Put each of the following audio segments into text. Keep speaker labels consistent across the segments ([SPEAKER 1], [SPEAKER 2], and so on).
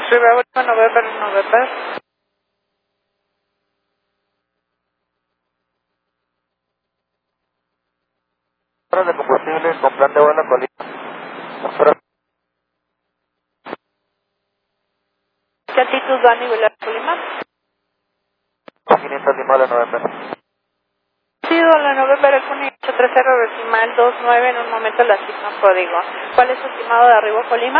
[SPEAKER 1] Bravo Lima November, November.
[SPEAKER 2] De combustible con plan de vuelo Colima.
[SPEAKER 1] ¿Qué altitud va a nivelar Colima?
[SPEAKER 2] 500 Lima de November.
[SPEAKER 1] Sí, la November es un 830 decimal 29, en un momento le asigno un código. ¿Cuál es su estimado de arribo Colima?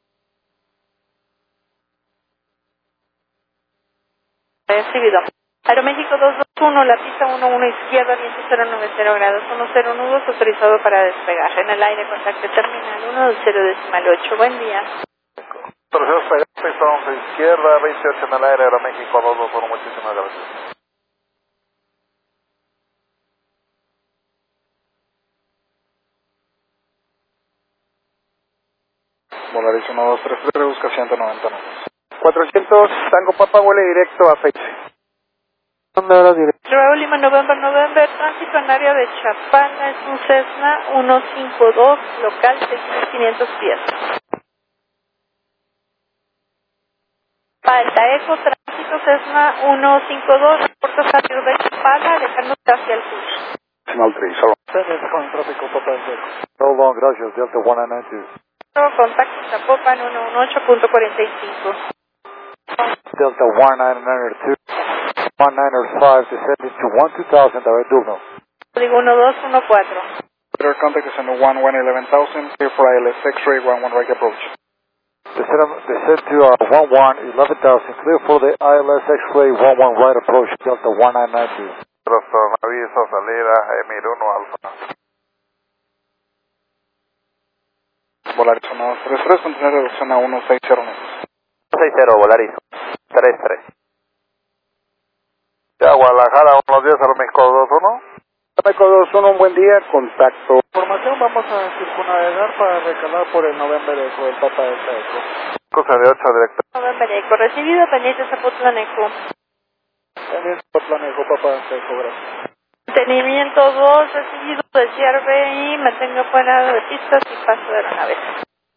[SPEAKER 1] Recibido. Aeroméxico 221, la pista 11 izquierda, viento 090 grados, 10 nudos, autorizado para despegar. En el aire, contacto terminal 10 decimal 8. Buen día.
[SPEAKER 2] Tercero, pista 11 izquierda, 28 en el aire, Aeroméxico 221, muchísimas gracias.
[SPEAKER 3] Volaris 1233, busca 190 nudos.
[SPEAKER 2] 400, Tango Papa, vuele directo a Feixe. ¿Dónde era directo?
[SPEAKER 1] Bravo Lima November, November, tránsito en área de Chapala, es un Cessna 152, local 6500 pies. Palta Eco, tránsito Cessna 152, reporta salir de Chapala, alejándose hacia el sur.
[SPEAKER 3] Decimal 3, salón.
[SPEAKER 2] Con el tráfico Papa del Seco. So long, gracias, Delta 192.
[SPEAKER 1] Contacto Zapopan 118.45.
[SPEAKER 2] Delta 1992, 1905, descending to 12000, direct Dugno.
[SPEAKER 1] Código 1214.
[SPEAKER 3] Radar contact is on 11,000, clear for ILS X-ray 11 right approach.
[SPEAKER 2] Descend to 11,000, clear for the ILS X-ray 11 right approach, Delta 1992. Rostov, aviso, salida, Emir 1 Alfa.
[SPEAKER 3] Volaris 1233, contener reducción a 160 nudos.
[SPEAKER 2] 60, Volaris, 33. Ya, Guadalajara, unos días, Aeroméxico 21.
[SPEAKER 3] Aeroméxico 21, un buen día, contacto.
[SPEAKER 2] Información, vamos a circunnavegar para recalar por el November Eco, el Papa del Eco. Cosa de 8, directo.
[SPEAKER 1] November Eco, recibido, pendiente Zapotlán Eco.
[SPEAKER 2] Pendiente Zapotlán Eco, Papa del Eco, gracias.
[SPEAKER 1] Mantenimiento 2, recibido de CRB y mantengo fuera de pistas y paso de aeronave.